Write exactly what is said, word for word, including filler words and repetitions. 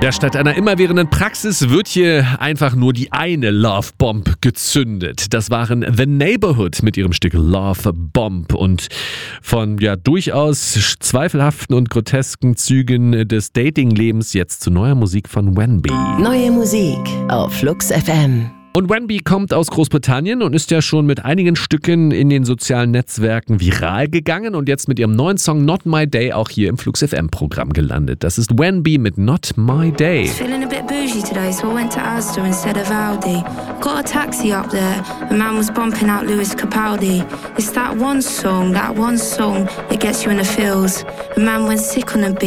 Ja, statt einer immerwährenden Praxis wird hier einfach nur die eine Love Bomb gezündet. Das waren The Neighborhood mit ihrem Stück Love Bomb und von ja durchaus zweifelhaften und grotesken Zügen des Datinglebens jetzt zu neuer Musik von Wenby. Neue Musik auf Flux F M. Und Wenby kommt aus Großbritannien und ist ja schon mit einigen Stücken in den sozialen Netzwerken viral gegangen und jetzt mit ihrem neuen Song Not My Day auch hier im Flux F M-Programm gelandet. Das ist Wenby mit Not My Day. Feeling a bit bougie today, so I went to Asda instead of Aldi. Got a taxi up there, the man was bumping out Lewis Capaldi. It's that one song, that one song that gets you in the feels. The man went sick on the beat.